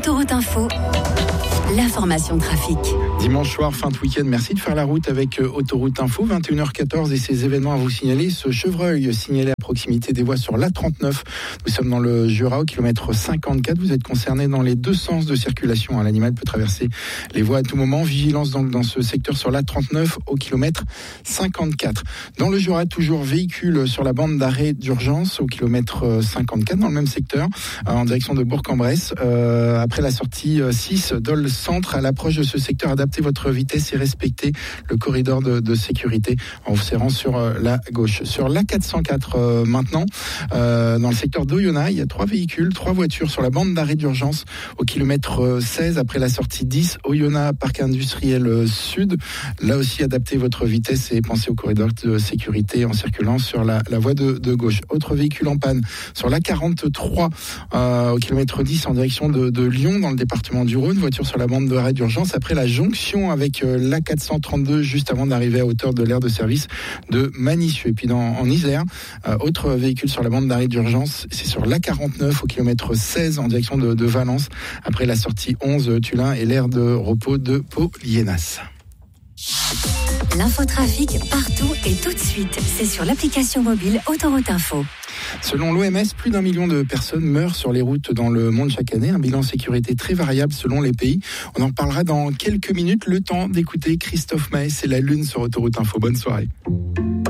Autoroute Info, l'information trafic. Dimanche soir, fin de week-end, merci de faire la route avec Autoroute Info, 21h14 et ces événements à vous signaler. Ce chevreuil signalé à proximité des voies sur l'A39. Nous sommes dans le Jura, au kilomètre 54. Vous êtes concerné dans les deux sens de circulation. L'animal peut traverser les voies à tout moment. Vigilance dans ce secteur sur l'A39 au kilomètre 54. Dans le Jura, toujours véhicule sur la bande d'arrêt d'urgence au kilomètre 54 dans le même secteur, en direction de Bourg-en-Bresse. Après la sortie 6 Dole Centre, à l'approche de ce secteur, adaptez votre vitesse et respectez le corridor de sécurité en vous serrant sur la gauche. Sur l'A404 maintenant, dans le secteur d'Oyonnax, il y a 3 voitures sur la bande d'arrêt d'urgence au kilomètre 16 après la sortie 10 Oyonnax Parc Industriel Sud. Là aussi, adaptez votre vitesse et pensez au corridor de sécurité en circulant sur la voie de gauche. Autre véhicule en panne sur l'A43 au kilomètre 10 en direction de Lyon dans le département du Rhône. Voiture sur la bande d'arrêt d'urgence après la jonction avec l'A432 juste avant d'arriver à hauteur de l'aire de service de Manicieux. Et puis en Isère, autre véhicule sur la bande d'arrêt d'urgence, c'est sur l'A49 au kilomètre 16 en direction de Valence après la sortie 11 Tulin et l'aire de repos de Pau-Liénas. L'infotrafic partout et tout de suite, c'est sur l'application mobile Autoroute Info. Selon l'OMS, plus d'1 million de personnes meurent sur les routes dans le monde chaque année. Un bilan sécurité très variable selon les pays. On en parlera dans quelques minutes. Le temps d'écouter Christophe Maé, c'est la Lune sur Autoroute Info. Bonne soirée.